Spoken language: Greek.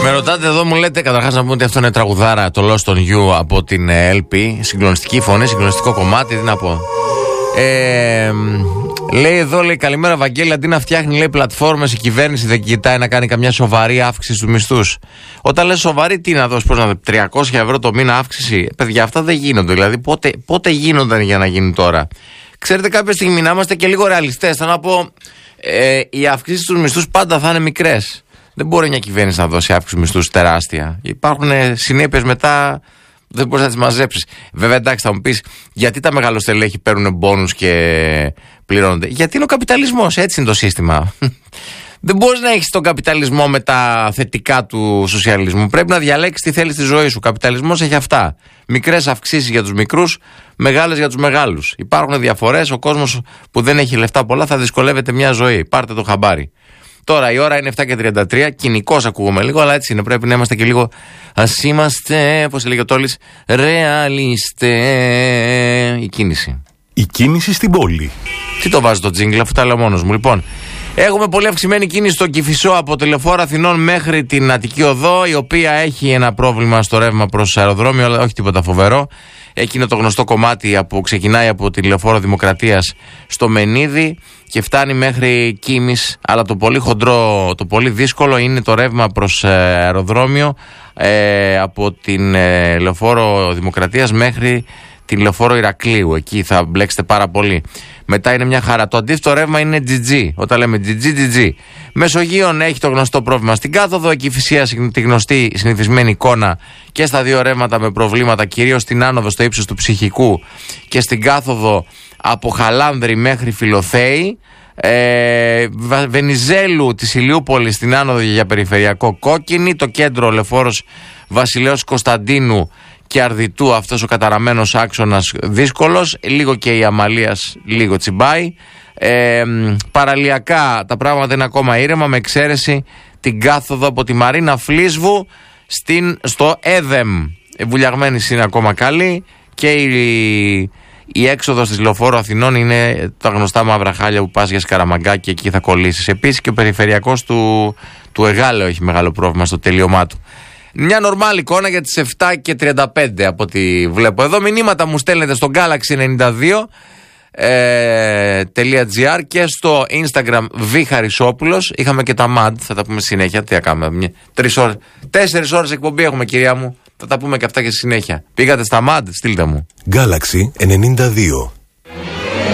Με ρωτάτε εδώ, μου λέτε καταρχάς να πούμε ότι αυτό είναι τραγουδάρα, το Lost on You από την LP. Συγκλονιστική φωνή, συγκλονιστικό κομμάτι, τι να πω. Λέει εδώ, λέει καλημέρα Βαγγέλη, αντί να φτιάχνει λέει πλατφόρμες η κυβέρνηση δεν κοιτάει να κάνει καμιά σοβαρή αύξηση στους μισθούς. Όταν λες σοβαρή, τι να δώσει, πώς να δώσει, 300 ευρώ το μήνα αύξηση. Παιδιά, αυτά δεν γίνονται. Δηλαδή, πότε γίνονταν για να γίνει τώρα. Ξέρετε, κάποια στιγμή να είμαστε και λίγο ρεαλιστές. Θα να πω, οι αυξήσεις στους μισθούς πάντα θα είναι μικρές. Δεν μπορεί μια κυβέρνηση να δώσει αύξηση μισθούς τεράστια. Υπάρχουν συνέπειες μετά. Δεν μπορείς να τις μαζέψεις. Βέβαια, εντάξει, θα μου πεις, γιατί τα μεγαλοστελέχη παίρνουν μπόνους και πληρώνονται. Γιατί είναι ο καπιταλισμός, έτσι είναι το σύστημα. Δεν μπορείς να έχεις τον καπιταλισμό με τα θετικά του σοσιαλισμού. Πρέπει να διαλέξεις τι θέλεις στη ζωή σου. Ο καπιταλισμός έχει αυτά. Μικρές αυξήσεις για τους μικρούς, μεγάλες για τους μεγάλους. Υπάρχουν διαφορές. Ο κόσμος που δεν έχει λεφτά πολλά θα δυσκολεύεται μια ζωή. Πάρτε το χαμπάρι. Τώρα η ώρα είναι 7:33, κοινικώς ακούγουμε λίγο, αλλά έτσι είναι. Πρέπει να είμαστε και λίγο. Ας είμαστε, πώς έλεγε ο Τόλης, ρεαλίστε. Η κίνηση. Η κίνηση στην πόλη. Τι το βάζει το τζίγκλ, αφού τα λέω μόνος μου. Λοιπόν, έχουμε πολύ αυξημένη κίνηση στο Κηφισό από τη Λεωφόρο Αθηνών μέχρι την Αττική Οδό, η οποία έχει ένα πρόβλημα στο ρεύμα προς αεροδρόμιο, αλλά όχι τίποτα φοβερό. Εκείνο το γνωστό κομμάτι που ξεκινάει από τη Λεωφόρο Δημοκρατίας στο Μενίδη και φτάνει μέχρι Κίμης, αλλά το πολύ χοντρό, το πολύ δύσκολο είναι το ρεύμα προς αεροδρόμιο από την Λεωφόρο Δημοκρατίας μέχρι την Λεωφόρο Ηρακλείου. Εκεί θα μπλέξετε πάρα πολύ. Μετά είναι μια χαρά. Το αντίθετο ρεύμα είναι GG. Όταν λέμε GG. Μεσογείων έχει το γνωστό πρόβλημα στην κάθοδο. Κηφισίας τη γνωστή συνηθισμένη εικόνα και στα δύο ρεύματα με προβλήματα, κυρίως στην άνοδο στο ύψος του Ψυχικού και στην κάθοδο από Χαλάνδρη μέχρι Φιλοθέη. Βενιζέλου της Ηλιούπολης στην άνοδο για περιφερειακό κόκκινη. Το κέντρο Λεωφόρος Βασιλέως Κωνσταντίνου και Αρδιτού, αυτός ο καταραμένος άξονας δύσκολος, λίγο και η Αμαλίας λίγο τσιμπάει. Παραλιακά τα πράγματα είναι ακόμα ήρεμα, με εξαίρεση την κάθοδο από τη Μαρίνα Φλίσβου στο ΕΔΕΜ. Βουλιαγμένη είναι ακόμα καλή και η έξοδος της Λεωφόρου Αθηνών είναι τα γνωστά μαύρα χάλια που πας για Σκαραμαγκά και εκεί θα κολλήσεις. Επίσης και ο περιφερειακός του Εγάλεο έχει μεγάλο πρόβλημα στο τελείωμά του. Μια νορμάλ εικόνα για τις 7:35 από ό,τι βλέπω εδώ. Μηνύματα μου στέλνετε στο galaxy92.gr και στο Instagram Β.Χαρισόπουλος. Είχαμε και τα MAD, θα τα πούμε συνέχεια. Τι θα κάνουμε, 4 ώρες εκπομπή έχουμε, κυρία μου. Θα τα πούμε και αυτά και στη συνέχεια. Πήγατε στα MAD, στείλτε μου. Galaxy 92.